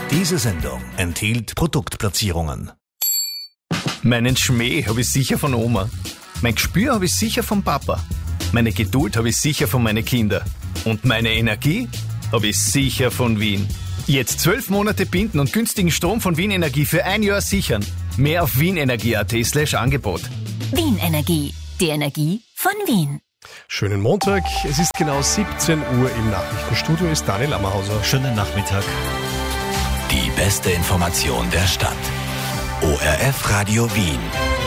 Diese Sendung enthielt Produktplatzierungen. Meinen Schmäh habe ich sicher von Oma. Mein Gespür habe ich sicher vom Papa. Meine Geduld habe ich sicher von meinen Kindern. Und meine Energie habe ich sicher von Wien. Jetzt 12 Monate binden und günstigen Strom von Wien Energie für 1 Jahr sichern. Mehr auf wienenergie.at/Angebot. Wien Energie, die Energie von Wien. Schönen Montag, es ist genau 17 Uhr im Nachrichtenstudio, ist Daniel Ammerhauser. Schönen Nachmittag. Die beste Information der Stadt. ORF Radio Wien.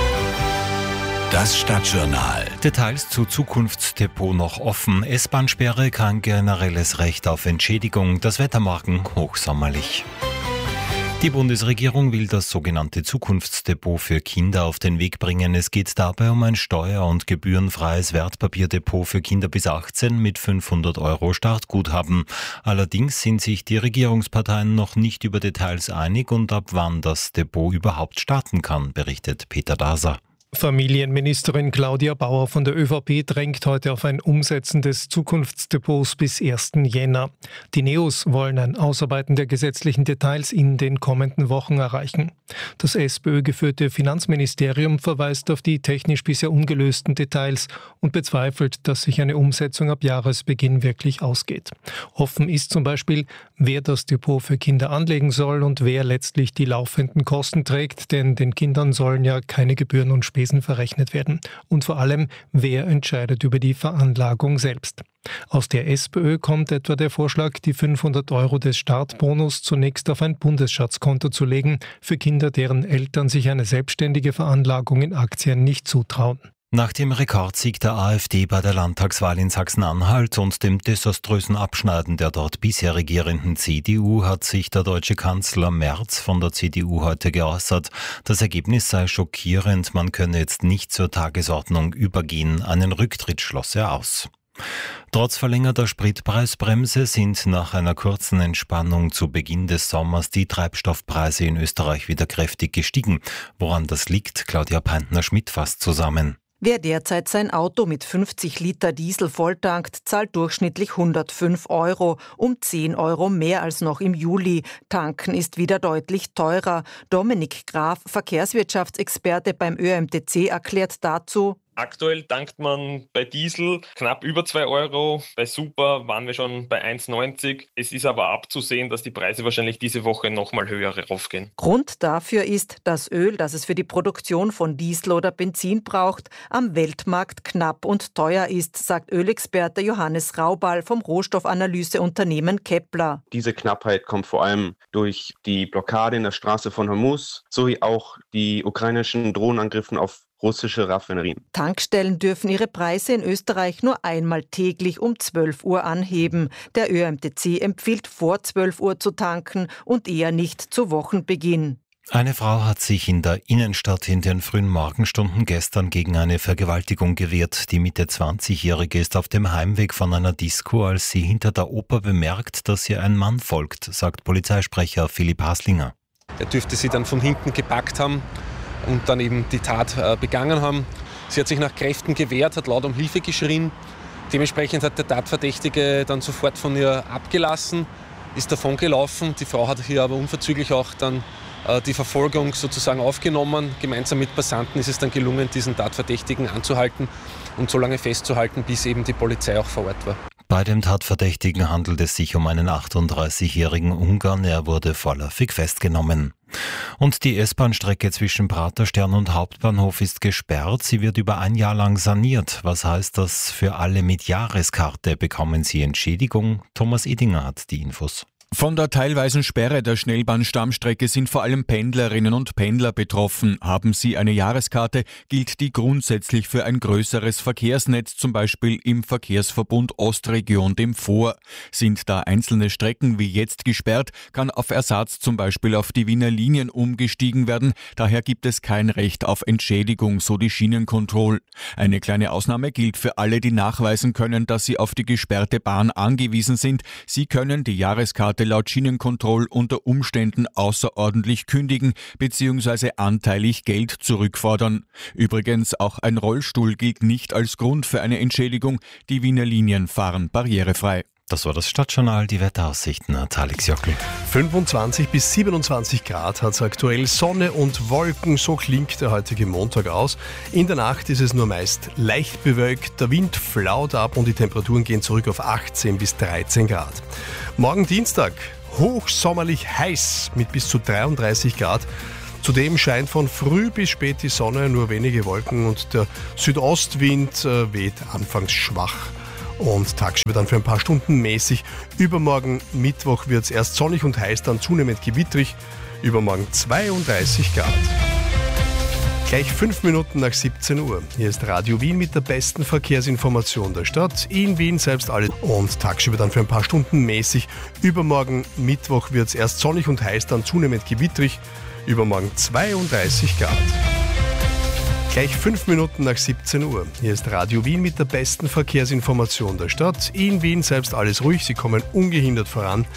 Das Stadtjournal. Details zu Zukunftsdepot noch offen. S-Bahn-Sperre, kein generelles Recht auf Entschädigung. Das Wetter morgen hochsommerlich. Die Bundesregierung will das sogenannte Zukunftsdepot für Kinder auf den Weg bringen. Es geht dabei um ein steuer- und gebührenfreies Wertpapierdepot für Kinder bis 18 mit 500 € Startguthaben. Allerdings sind sich die Regierungsparteien noch nicht über Details einig und ab wann das Depot überhaupt starten kann, berichtet Peter Daser. Familienministerin Claudia Bauer von der ÖVP drängt heute auf ein Umsetzen des Zukunftsdepots bis 1. Jänner. Die NEOS wollen ein Ausarbeiten der gesetzlichen Details in den kommenden Wochen erreichen. Das SPÖ-geführte Finanzministerium verweist auf die technisch bisher ungelösten Details und bezweifelt, dass sich eine Umsetzung ab Jahresbeginn wirklich ausgeht. Offen ist zum Beispiel, wer das Depot für Kinder anlegen soll und wer letztlich die laufenden Kosten trägt, denn den Kindern sollen ja keine Gebühren und Spesen verrechnet werden. Und vor allem, wer entscheidet über die Veranlagung selbst. Aus der SPÖ kommt etwa der Vorschlag, die 500 € des Startbonus zunächst auf ein Bundesschatzkonto zu legen, für Kinder, deren Eltern sich eine selbstständige Veranlagung in Aktien nicht zutrauen. Nach dem Rekordsieg der AfD bei der Landtagswahl in Sachsen-Anhalt und dem desaströsen Abschneiden der dort bisher regierenden CDU hat sich der deutsche Kanzler Merz von der CDU heute geäußert. Das Ergebnis sei schockierend, man könne jetzt nicht zur Tagesordnung übergehen. Einen Rücktritt schloss er aus. Trotz verlängerter Spritpreisbremse sind nach einer kurzen Entspannung zu Beginn des Sommers die Treibstoffpreise in Österreich wieder kräftig gestiegen. Woran das liegt, Claudia Peintner-Schmidt fasst zusammen. Wer derzeit sein Auto mit 50 Liter Diesel volltankt, zahlt durchschnittlich 105 €, um 10 € mehr als noch im Juli. Tanken ist wieder deutlich teurer. Dominik Graf, Verkehrswirtschaftsexperte beim ÖMTC, erklärt dazu: Aktuell tankt man bei Diesel knapp über 2 €, bei Super waren wir schon bei 1,90. Es ist aber abzusehen, dass die Preise wahrscheinlich diese Woche nochmal höher raufgehen. Grund dafür ist, das Öl, das es für die Produktion von Diesel oder Benzin braucht, am Weltmarkt knapp und teuer ist, sagt Ölexperte Johannes Raubal vom Rohstoffanalyseunternehmen Kepler. Diese Knappheit kommt vor allem durch die Blockade in der Straße von Hormuz sowie auch die ukrainischen Drohnenangriffen auf russische Raffinerien. Tankstellen dürfen ihre Preise in Österreich nur einmal täglich um 12 Uhr anheben. Der ÖMTC empfiehlt vor 12 Uhr zu tanken und eher nicht zu Wochenbeginn. Eine Frau hat sich in der Innenstadt in den frühen Morgenstunden gestern gegen eine Vergewaltigung gewehrt. Die Mitte 20-Jährige ist auf dem Heimweg von einer Disco, als sie hinter der Oper bemerkt, dass ihr ein Mann folgt, sagt Polizeisprecher Philipp Haslinger. Er dürfte sie dann von hinten gepackt haben und dann eben die Tat begangen haben. Sie hat sich nach Kräften gewehrt, hat laut um Hilfe geschrien. Dementsprechend hat der Tatverdächtige dann sofort von ihr abgelassen, ist davon gelaufen. Die Frau hat hier aber unverzüglich auch dann die Verfolgung sozusagen aufgenommen. Gemeinsam mit Passanten ist es dann gelungen, diesen Tatverdächtigen anzuhalten und so lange festzuhalten, bis eben die Polizei auch vor Ort war. Bei dem Tatverdächtigen handelt es sich um einen 38-jährigen Ungarn. Er wurde vorläufig festgenommen. Und die S-Bahn-Strecke zwischen Praterstern und Hauptbahnhof ist gesperrt. Sie wird über 1 Jahr lang saniert. Was heißt das für alle mit Jahreskarte? Bekommen sie Entschädigung? Thomas Edinger hat die Infos. Von der teilweisen Sperre der Schnellbahnstammstrecke sind vor allem Pendlerinnen und Pendler betroffen. Haben sie eine Jahreskarte, gilt die grundsätzlich für ein größeres Verkehrsnetz, zum Beispiel im Verkehrsverbund Ostregion, dem VOR. Sind da einzelne Strecken wie jetzt gesperrt, kann auf Ersatz zum Beispiel auf die Wiener Linien umgestiegen werden. Daher gibt es kein Recht auf Entschädigung, so die Schienenkontrolle. Eine kleine Ausnahme gilt für alle, die nachweisen können, dass sie auf die gesperrte Bahn angewiesen sind. Sie können die Jahreskarte laut Schienenkontroll unter Umständen außerordentlich kündigen bzw. anteilig Geld zurückfordern. Übrigens, auch ein Rollstuhl gilt nicht als Grund für eine Entschädigung. Die Wiener Linien fahren barrierefrei. Das war das Stadtjournal, die Wetteraussichten hat Alex Jockel. 25 bis 27 Grad hat es aktuell, Sonne und Wolken, so klingt der heutige Montag aus. In der Nacht ist es nur meist leicht bewölkt, der Wind flaut ab und die Temperaturen gehen zurück auf 18 bis 13 Grad. Morgen Dienstag, hochsommerlich heiß mit bis zu 33 Grad. Zudem scheint von früh bis spät die Sonne, nur wenige Wolken und der Südostwind weht anfangs schwach. Und tagsüber dann für ein paar Stunden mäßig. Übermorgen Mittwoch wird es erst sonnig und heiß, dann zunehmend gewittrig. Übermorgen 32 Grad. Gleich 5 Minuten nach 17 Uhr. Hier ist Radio Wien mit der besten Verkehrsinformation der Stadt. In Wien selbst alles. Und tagsüber dann für ein paar Stunden mäßig. Übermorgen Mittwoch wird es erst sonnig und heiß, dann zunehmend gewittrig. Übermorgen 32 Grad. Gleich 5 Minuten nach 17 Uhr. Hier ist Radio Wien mit der besten Verkehrsinformation der Stadt. In Wien selbst alles ruhig, Sie kommen ungehindert voran.